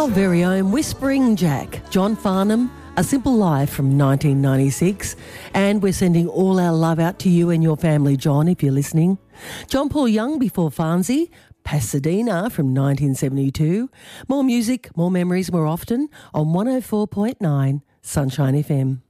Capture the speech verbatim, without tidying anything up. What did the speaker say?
very own Whispering Jack, John Farnham, A Simple Life from nineteen ninety-six. And we're sending all our love out to you and your family, John, if you're listening. John Paul Young before Farnsey, Pasadena from nineteen seventy-two. More music, more memories, more often on one oh four point nine Sunshine F M.